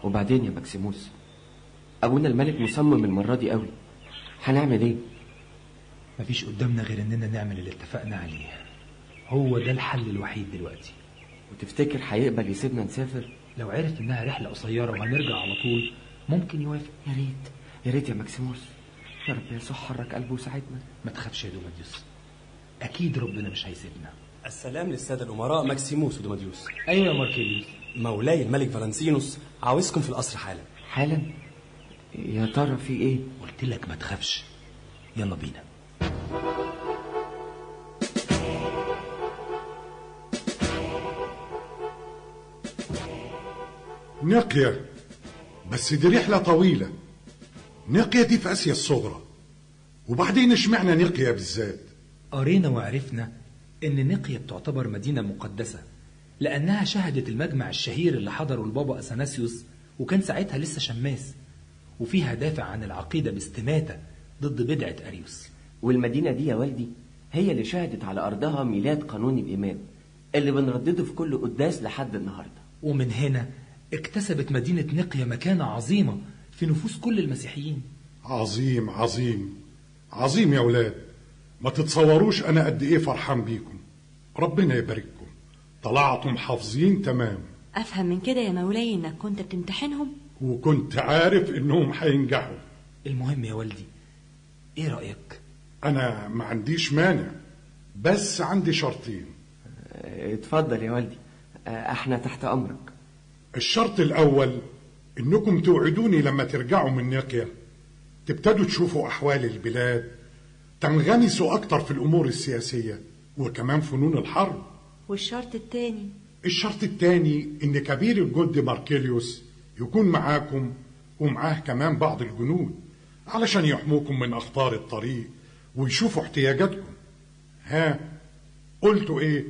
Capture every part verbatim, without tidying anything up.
وبعدين يا ماكسيموس، ابونا الملك مصمم المرة دي قوي، هنعمل ايه؟ مفيش قدامنا غير اننا نعمل اللي اتفقنا عليه، هو ده الحل الوحيد دلوقتي. وتفتكر هيقبل يسيبنا نسافر؟ لو عرف انها رحلة قصيرة وهنرجع على طول ممكن يوافق. يا ريت يا ريت يا ماكسيموس، يا رب يسوع حرك قلبه وساعدنا. ما تخافش يا دوماديوس، اكيد ربنا مش هيسيبنا. السلام للسادة الأمراء ماكسيموس ودوماديوس. ايوه يا ماركيليوس. مولاي الملك فالنسينوس عاوزكم في القصر حالا. حالا؟ يا ترى في ايه؟ قلت لك ما تخافش، يلا بينا. نقيا، بس دي رحلة طويلة. نقيا دي في آسيا الصغرى، وبعدين اشمعنا نقيا بالذات؟ قرينا وعرفنا ان نقيا بتعتبر مدينة مقدسة لانها شهدت المجمع الشهير اللي حضره البابا اثناسيوس، وكان ساعتها لسه شماس، وفيها دافع عن العقيدة باستماتة ضد بدعة أريوس. والمدينة دي يا والدي هي اللي شهدت على أرضها ميلاد قانون الإيمان اللي بنردده في كل قداس لحد النهاردة. ومن هنا اكتسبت مدينة نقيا مكانة عظيمة في نفوس كل المسيحيين. عظيم عظيم عظيم يا ولاد، ما تتصوروش أنا قد إيه فرحان بيكم. ربنا يبارككم، طلعتم حافظين تمام. أفهم من كده يا مولاي إنك كنت بتمتحنهم، وكنت عارف إنهم هينجحوا. المهم يا والدي، إيه رأيك؟ أنا ما عنديش مانع، بس عندي شرطين. اتفضل يا والدي، احنا تحت أمرك. الشرط الأول إنكم توعدوني لما ترجعوا من نقيا تبتدوا تشوفوا أحوال البلاد، تنغمسوا أكتر في الأمور السياسية وكمان فنون الحرب. والشرط التاني؟ الشرط التاني إن كبير الجند ماركيليوس يكون معاكم ومعاه كمان بعض الجنود علشان يحموكم من أخطار الطريق ويشوفوا احتياجاتكم. ها قلتوا إيه؟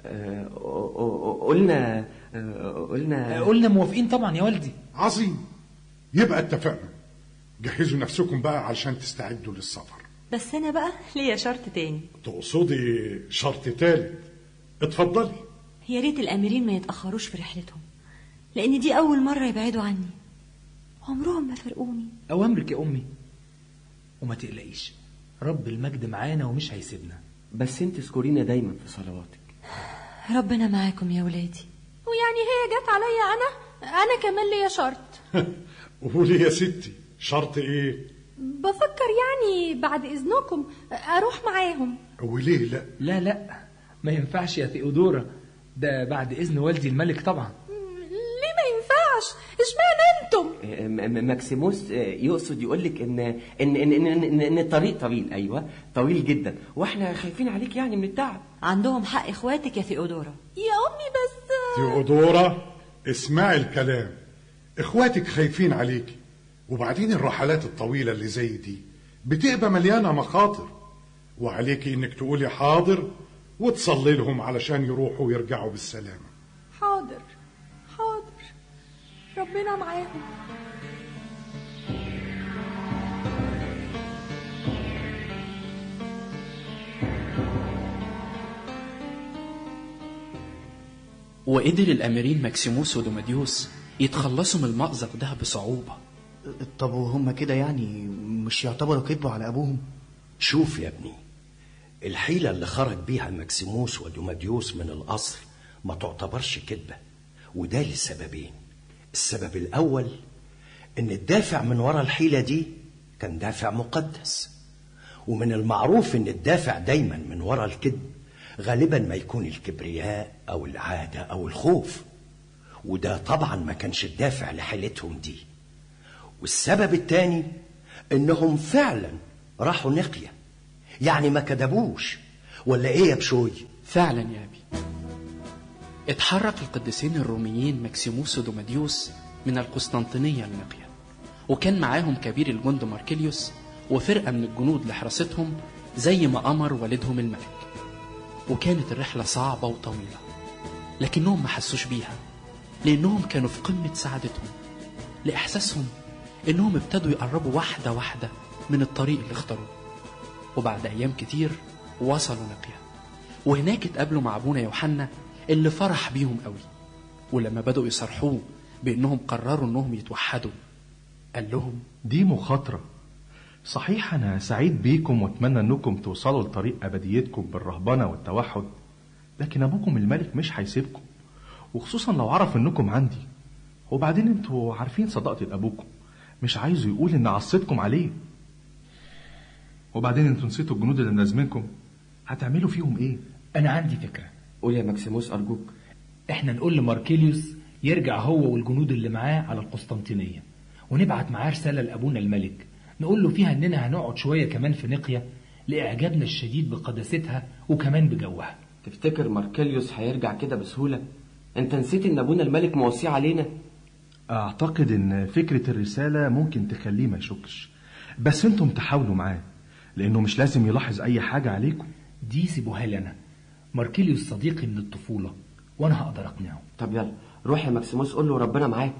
أه قلنا أه قلنا قلنا موافقين طبعا يا والدي. عظيم، يبقى اتفقنا. جهزوا نفسكم بقى علشان تستعدوا للسفر. بس أنا بقى ليا شرط تاني. تقصدي شرط تالت؟ اتفضلي. يا ريت الأميرين ما يتأخروش في رحلتهم، لأن دي أول مرة يبعدوا عني، عمرهم ما فرقوني. أوامرك يا أمي، وما تقلقيش، رب المجد معانا ومش هيسيبنا. بس انت اذكرينا دايما في صلواتك. ربنا معاكم يا ولادي. ويعني هي جت عليا أنا أنا كمان ليا شرط. قولي يا ستي، شرط إيه؟ بفكر يعني بعد إذنكم أروح معاهم. وليه لا؟ لا لا ما ينفعش يا ثيودورا، ده بعد إذن والدي الملك طبعا. ليه ما ينفعش؟ اشمعنى انتم؟ ماكسيموس يقصد يقولك ان ان ان ان, إن, إن الطريق طويل. ايوه طويل جدا، واحنا خايفين عليك يعني من التعب. عندهم حق اخواتك يا ثيودورا. يا امي بس ثيودورا اسمعي الكلام، اخواتك خايفين عليكي، وبعدين الرحلات الطويلة اللي زي دي بتبقى مليانة مخاطر، وعليكي انك تقولي حاضر وتصلي لهم علشان يروحوا ويرجعوا بالسلامة. حاضر حاضر، ربنا معاهم. وقدر الأميرين ماكسيموس ودوماديوس يتخلصوا من المأزق ده بصعوبة. طب وهم كده يعني مش يعتبروا كذبوا على أبوهم؟ شوف يا ابني، الحيلة اللي خرج بيها ماكسيموس ودوماديوس من القصر ما تعتبرش كذبة، وده لسببين. السبب الأول إن الدافع من وراء الحيلة دي كان دافع مقدس، ومن المعروف إن الدافع دايما من وراء الكذب غالبا ما يكون الكبرياء أو العادة أو الخوف، وده طبعا ما كانش الدافع لحيلتهم دي. والسبب الثاني إنهم فعلا راحوا نقيا، يعني ما كذبوش، ولا إيه يا بشوي؟ فعلا يا أبي، اتحرك القديسين الروميين ماكسيموس ودوماديوس من القسطنطينية لنقيا، وكان معاهم كبير الجند ماركيليوس وفرقة من الجنود لحراستهم زي ما أمر والدهم الملك. وكانت الرحلة صعبة وطويلة، لكنهم ما حسوش بيها لأنهم كانوا في قمة سعادتهم، لإحساسهم إنهم ابتدوا يقربوا واحدة واحدة من الطريق اللي اختاروه. وبعد أيام كتير وصلوا نقيا، وهناك اتقابلوا مع أبونا يوحنا اللي فرح بيهم قوي. ولما بدأوا يصرحوه بأنهم قرروا أنهم يتوحدوا. قال لهم: دي مخاطرة صحيح، أنا سعيد بيكم وأتمنى أنكم توصلوا لطريق أبديتكم بالرهبنة والتوحد، لكن أبوكم الملك مش هيسيبكم، وخصوصا لو عرف أنكم عندي. وبعدين أنتوا عارفين صداقة أبوكم، مش عايزه يقول إن عصيتكم عليه. وبعدين أنتوا نسيتوا الجنود اللي ملازمينكم، هتعملوا فيهم إيه؟ أنا عندي فكرة. قول يا ماكسيموس أرجوك. إحنا نقول لماركيليوس يرجع هو والجنود اللي معاه على القسطنطينية، ونبعت معاه رسالة لأبونا الملك نقول له فيها إننا هنقعد شوية كمان في نقية لإعجابنا الشديد بقداستها وكمان بجوها. تفتكر ماركيليوس هيرجع كده بسهولة؟ أنت نسيت إن أبونا الملك موصي علينا؟ أعتقد إن فكرة الرسالة ممكن تخليه ما يشكش، بس أنتم تحاولوا معاه، لأنه مش لازم يلاحظ أي حاجة عليكم. دي سيبوها لنا، ماركيليوس صديقي من الطفولة وأنا هقدر أقنعه. طب يلا روح يا ماكسيموس، قول له ربنا معاك.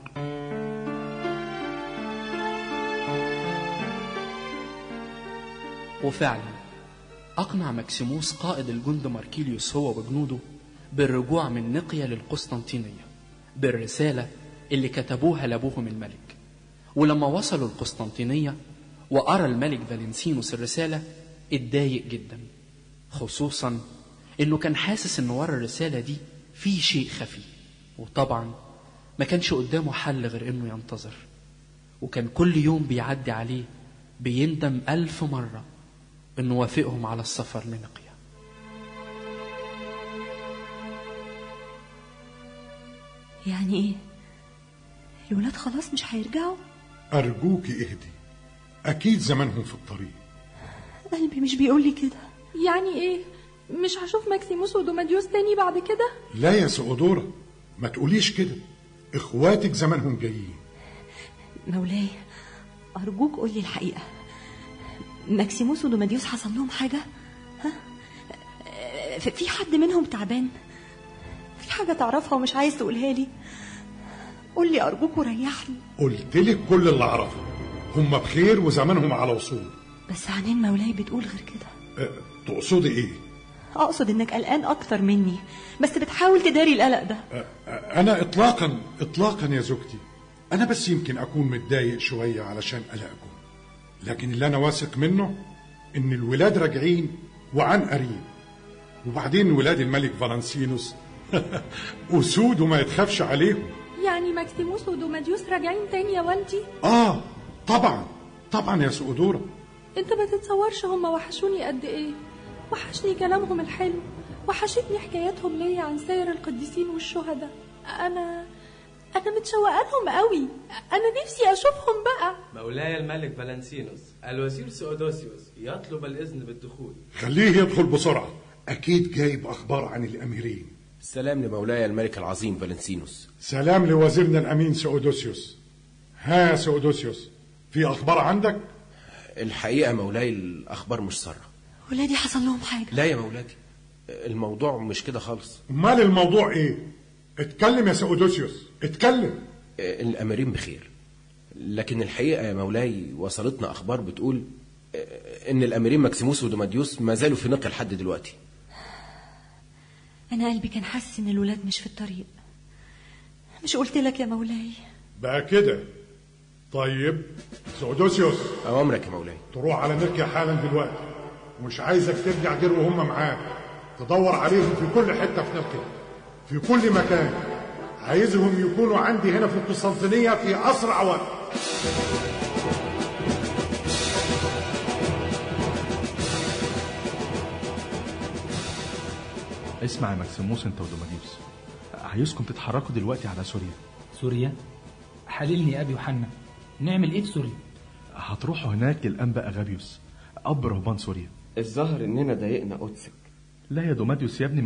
وفعلا أقنع ماكسيموس قائد الجند ماركيليوس هو وجنوده بالرجوع من نقية للقسطنطينية بالرسالة اللي كتبوها لأبوهم الملك. ولما وصلوا القسطنطينية وأرى الملك فالنسينوس الرسالة اتضايق جدا، خصوصا إنه كان حاسس إن ورا الرسالة دي في شيء خفي، وطبعا ما كانش قدامه حل غير إنه ينتظر. وكان كل يوم بيعدي عليه بيندم ألف مرة إنه وافقهم على السفر لنقية. يعني إيه؟ الولاد خلاص مش هيرجعوا؟ أرجوكي اهدي، أكيد زمانهم في الطريق. قلبي مش بيقولي كده. يعني إيه؟ مش هشوف ماكسيموس ودوماديوس تاني بعد كده؟ لا يا سؤدورة، ما تقوليش كده، إخواتك زمانهم جايين. مولاي أرجوك قولي الحقيقة، ماكسيموس ودوماديوس حصل لهم حاجة؟ ها؟ في حد منهم تعبان؟ في حاجة تعرفها ومش عايز تقولها لي؟ قولي أرجوك وريحني. قلتلك كل اللي أعرفه، هم بخير وزمانهم على وصول. بس عنين مولاي بتقول غير كده. أه، تقصدي إيه؟ أقصد إنك قلقان أكتر مني، بس بتحاول تداري القلق ده. أه، أنا إطلاقا إطلاقا يا زوجتي، أنا بس يمكن أكون متضايق شوية علشان قلقكم، لكن اللي أنا واثق منه إن الولاد راجعين وعن قريب. وبعدين ولاد الملك فالنسينوس أسود وما يتخافش عليهم. يعني ماكسيموس ودوماديوس راجعين تاني يا والدي؟ آه طبعا طبعا يا سؤدورة. انت ما تتصورش هم وحشوني قد ايه. وحشني كلامهم الحلو، وحشتني حكاياتهم ليا عن سير القديسين والشهداء. انا انا متشوقه لهم قوي، انا نفسي اشوفهم بقى. مولاي الملك فالنسينوس، الوزير سؤدوسيوس يطلب الإذن بالدخول. خليه يدخل بسرعة، أكيد جايب أخبار عن الأميرين. سلام لمولاي الملك العظيم فالنسينوس. سلام لوزيرنا الأمين سؤدوسيوس. ها يا سؤدوسيوس، في أخبار عندك؟ الحقيقة مولاي الأخبار مش سارة. ولادي حصل لهم حاجة؟ لا يا مولاتي، الموضوع مش كده خالص. امال الموضوع ايه؟ اتكلم يا سؤدوسيوس، اتكلم. الأميرين بخير، لكن الحقيقة يا مولاي وصلتنا أخبار بتقول إن الأميرين ماكسيموس ودوماديوس ما زالوا في نقل لحد دلوقتي. أنا قلبي كان حاسس إن الولاد مش في الطريق، مش قلت لك يا مولاي؟ بقى كده. طيب سؤدوسيوس، أوامرك يا مولاي. تروح على نقية حالا دلوقتي، ومش عايزك ترجع غير وهم معاك. تدور عليهم في كل حتة في نقية، في كل مكان. عايزهم يكونوا عندي هنا في القسطنطينية في أسرع وقت. اسمع يا ماكسيموس انت ودوماديوس، عايزكم تتحركوا دلوقتي على سوريا. سوريا؟ حللني يا أبي يوحنا، نعمل إيه في سوريا؟ هتروحوا هناك للأنبا أغابيوس، أب رهبان سوريا. الظاهر إننا ضايقنا قدسك. لا يا دوماديوس يا ابني،